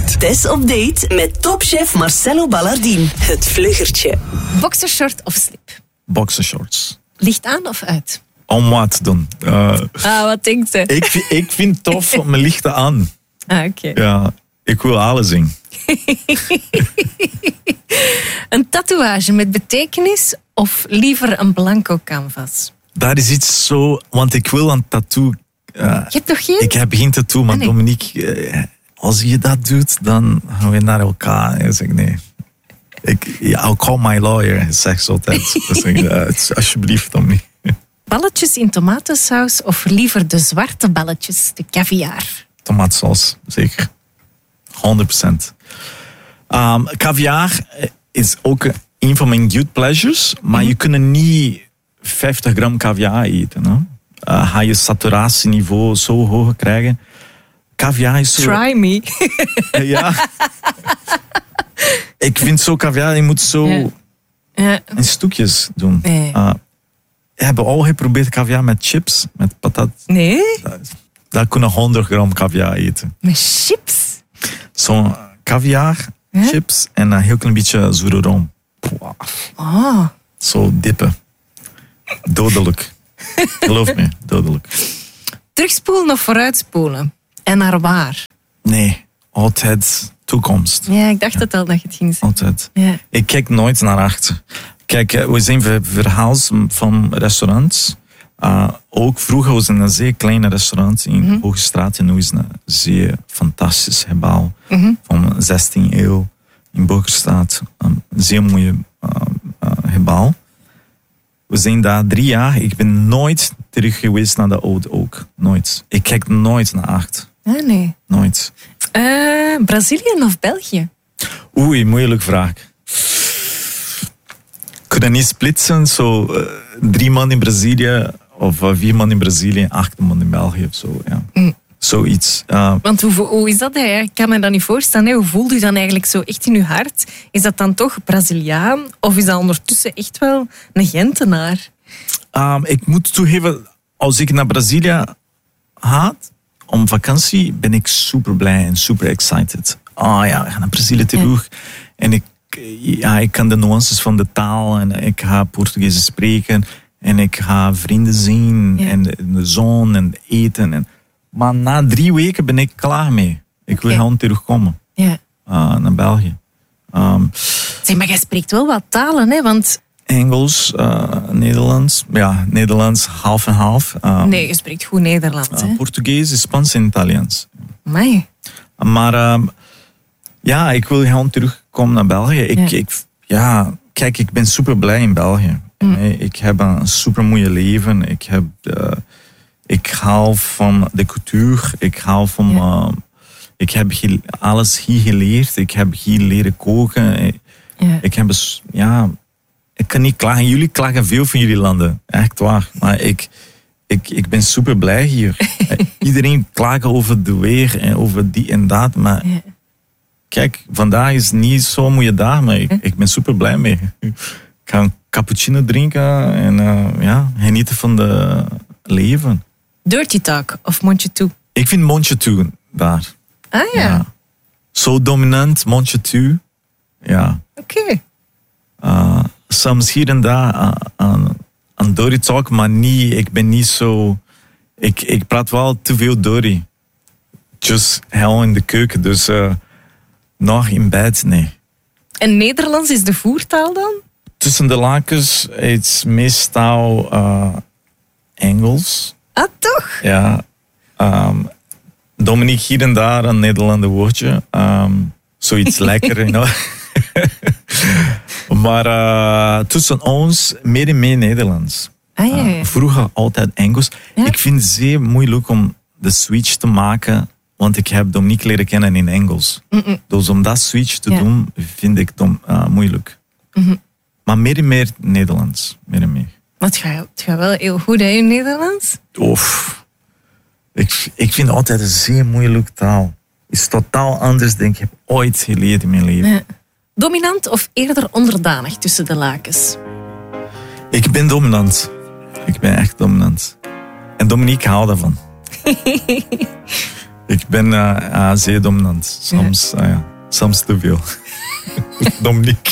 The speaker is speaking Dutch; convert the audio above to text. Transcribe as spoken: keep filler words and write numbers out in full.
Update. Tess op date met topchef Marcelo Ballardin. Het vluggertje. Boxershort of slip? Boxershorts. Licht aan of uit? Om wat te doen. Uh, Ah, wat denkt ze? ik, vind- ik vind het tof om mijn lichten aan. Ah, oké. Ja, ik wil alles zien. Een tatoeage met betekenis of liever een blanco canvas? Dat is iets zo... Want ik wil een tattoo... Uh, Je hebt nog geen? ik heb geen tattoo, maar Ah, nee. Dominique... Uh, als je dat doet, dan gaan we naar elkaar. En ik zeg nee. Ik, ja, I'll call my lawyer, zegt ze altijd. Dus ik, uh, alsjeblieft, Dominique. Balletjes in tomatensaus of liever de zwarte balletjes, de caviar? Tomaatsaus, zeker. honderd procent. Um, caviar is ook een van mijn guilty pleasures, maar Mhm. je kunt niet vijftig gram caviar eten. Hè? Uh, ga je saturatieniveau zo hoog krijgen. Caviar is zo... Try me. Ja. Ik vind zo caviar, je moet zo Ja. Ja. in stukjes doen. Nee. Uh, we hebben al geprobeerd caviar met chips, met patat. Nee? Daar kunnen honderd gram caviar eten. Met chips? Zo'n caviar, Huh? chips en een heel klein beetje zure room. Wow. Oh. Zo dippen. Dodelijk. Geloof me, dodelijk. Terugspoelen of vooruitspoelen? En naar waar? Nee, altijd toekomst. Ja, ik dacht het al dat je het ging zeggen. Altijd. Ja. Ik kijk nooit naar achter. Kijk, we zijn ver- verhaals van restaurants. Uh, ook vroeger was het een zeer klein restaurant in Mhm. Hoogstraat. En nu is het een zeer fantastisch gebouw Mhm. van zestiende eeuw in Burgerstraat. Een zeer mooie uh, uh, gebouw. We zijn daar drie jaar. Ik ben nooit terug geweest naar de oude ook. Nooit. Ik kijk nooit naar achter. Ah, nee. Nooit. Eh, Brazilië of België? Oei, moeilijke vraag. Kunnen niet splitsen, zo uh, drie man in Brazilië of uh, vier man in Brazilië en acht man in België of zo. Ja. Mm. Zoiets. Uh, Want hoe, hoe is dat? Hè? Ik kan me dat niet voorstellen. Hè? Hoe voelt u dan eigenlijk zo echt in uw hart? Is dat dan toch Braziliaan? Of is dat ondertussen echt wel een Gentenaar? um, ik moet toegeven, als ik naar Brazilië ga om vakantie, ben ik super blij en super excited. Ah ja, we gaan naar Brazilië terug. Ja. En ik, ja, ik kan de nuances van de taal en ik ga Portugees spreken. En ik ga vrienden zien Ja. en de, de zon en eten. En, maar na drie weken ben ik klaar mee. Ik wil Oké. gewoon terugkomen Ja. uh, naar België. Um, Zeg, maar jij spreekt wel wat talen, hè? Want Engels, uh, Nederlands. Ja, Nederlands half en half. Um, nee, je spreekt goed Nederlands, uh, hè? Portugees, Spaans en Italiaans. Amai. Maar um, ja, ik wil gewoon terugkomen naar België. Ik, Ja. ik, ja, kijk, ik ben super blij in België. Mm. Ik heb een super mooie leven. Ik, heb, uh, ik hou van de cultuur. Ik hou van... Ja. Uh, ik heb hier alles hier geleerd. Ik heb hier leren koken. Ik, Ja. ik heb... dus- Ja, ik kan niet klagen. Jullie klagen veel van jullie landen. Echt waar. Maar ik... Ik, ik ben super blij hier. Iedereen klaagt over de weer en over die en dat. Maar Ja. kijk, vandaag is niet zo'n mooie dag, maar ik, ik ben super blij mee. Ik ga een cappuccino drinken en uh, ja, genieten van de leven. Dirty talk of mondje toe? Ik vind mondje toe daar. Ah ja, Zo dominant, mondje toe. Ja. oké. Uh, soms hier en daar uh, aan, aan dirty talk, maar niet, ik ben niet zo... Ik, ik praat wel te veel dirty. Just hel in de keuken, dus uh, nog in bed, nee. En Nederlands is de voertaal dan? Tussen de lakens is meestal uh, Engels. Ah, toch? Ja. Um, Dominique hier en daar een Nederlander woordje. Um, zoiets lekker, you know. Maar uh, tussen ons meer en meer Nederlands. Ah ja, Uh, ja. vroeger altijd Engels. Ja? Ik vind het zeer moeilijk om de switch te maken, want ik heb Dominique leren kennen in Engels. Mm-mm. Dus om dat switch te Ja. doen, vind ik dom, uh, moeilijk. Mhm. Maar meer en meer Nederlands. Meer en meer. Maar het gaat, het gaat wel heel goed hè, in Nederlands. Of, ik, ik vind altijd een zeer moeilijke taal. Is totaal anders dan ik heb ooit geleerd in mijn leven. Ja. Dominant of eerder onderdanig tussen de lakens? Ik ben dominant. Ik ben echt dominant. En Dominique houdt daarvan. Ik ben uh, uh, zeer dominant. Soms, ja. Uh, ja, soms te veel. Dominique.